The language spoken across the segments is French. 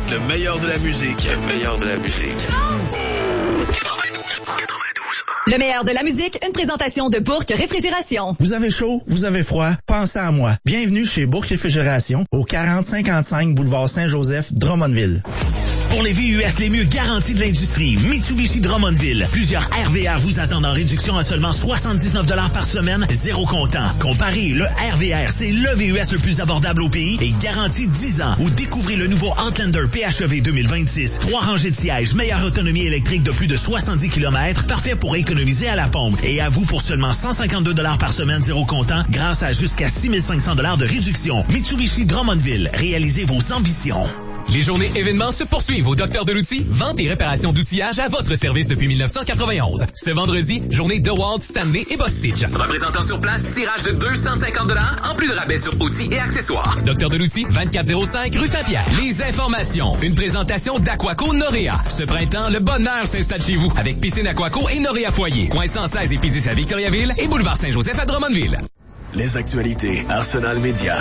Le meilleur de la musique. Le meilleur de la musique. 92. Le meilleur de la musique, une présentation de Bourque Réfrigération. Vous avez chaud, vous avez froid, pensez à moi. Bienvenue chez Bourque Réfrigération, au 4055 boulevard Saint-Joseph, Drummondville. Pour les VUS les mieux garantis de l'industrie, Mitsubishi Drummondville. Plusieurs RVR vous attendent en réduction à seulement 79 $ par semaine, zéro comptant. Comparez, le RVR, c'est le VUS le plus abordable au pays et garanti 10 ans. Ou découvrez le nouveau Outlander PHEV 2026. 3 rangées de sièges, meilleure autonomie électrique de plus de 70 km, parfait pour économiser à la pompe. Et à vous pour seulement 152 $ par semaine, zéro comptant, grâce à jusqu'à 6 500 $ de réduction. Mitsubishi Drummondville, réalisez vos ambitions. Les journées événements se poursuivent au Docteur de l'Outil. Vente et réparation d'outillage à votre service depuis 1991. Ce vendredi, journée DeWalt, Stanley et Bostitch. Représentant sur place, tirage de 250 $ en plus de rabais sur outils et accessoires. Docteur de l'Outil, 2405 rue Saint-Pierre. Les informations. Une présentation d'Aquaco Noréa. Ce printemps, le bonheur s'installe chez vous avec piscine Aquaco et Noréa Foyer. Coin 116 et P10 à Victoriaville et boulevard Saint-Joseph à Drummondville. Les actualités Arsenal Média.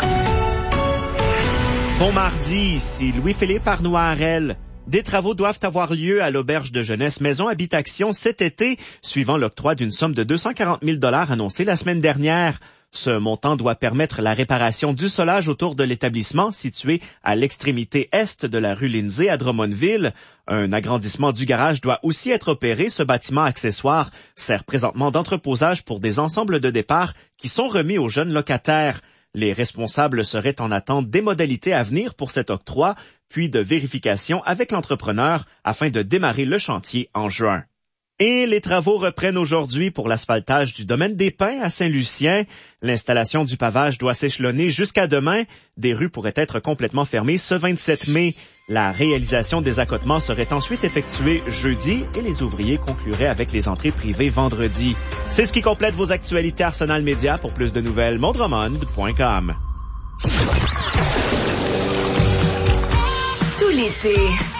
Bon mardi, ici Louis-Philippe Arnoirel. Des travaux doivent avoir lieu à l'auberge de jeunesse Maison Habitation cet été, suivant l'octroi d'une somme de 240 000 $ annoncée la semaine dernière. Ce montant doit permettre la réparation du solage autour de l'établissement situé à l'extrémité est de la rue Lindsay à Drummondville. Un agrandissement du garage doit aussi être opéré. Ce bâtiment accessoire sert présentement d'entreposage pour des ensembles de départ qui sont remis aux jeunes locataires. Les responsables seraient en attente des modalités à venir pour cet octroi, puis de vérification avec l'entrepreneur afin de démarrer le chantier en juin. Et les travaux reprennent aujourd'hui pour l'asphaltage du domaine des Pins à Saint-Lucien. L'installation du pavage doit s'échelonner jusqu'à demain. Des rues pourraient être complètement fermées ce 27 mai. La réalisation des accotements serait ensuite effectuée jeudi et les ouvriers concluraient avec les entrées privées vendredi. C'est ce qui complète vos actualités Arsenal Média. Pour plus de nouvelles, mondromond.com. Tout l'été,